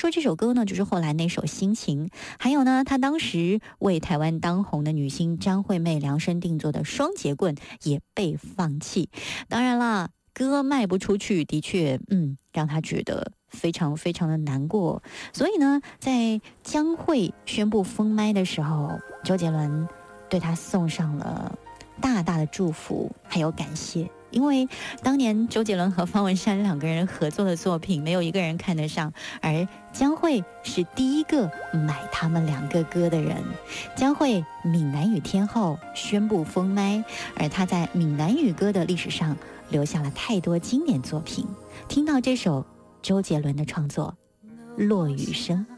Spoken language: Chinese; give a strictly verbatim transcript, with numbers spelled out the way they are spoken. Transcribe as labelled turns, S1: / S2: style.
S1: 说这首歌呢，就是后来那首《心情》，还有呢，他当时为台湾当红的女星张惠妹量身定做的双节棍也被放弃。当然啦，歌卖不出去，的确，嗯，让他觉得非常非常的难过。所以呢，在江蕙宣布封麦的时候，周杰伦对他送上了大大的祝福，还有感谢。因为当年周杰伦和方文山两个人合作的作品，没有一个人看得上，而江蕙是第一个买他们两个歌的人。江蕙闽南语天后宣布封麦，而她在闽南语歌的历史上留下了太多经典作品。听到这首周杰伦的创作《落雨声》。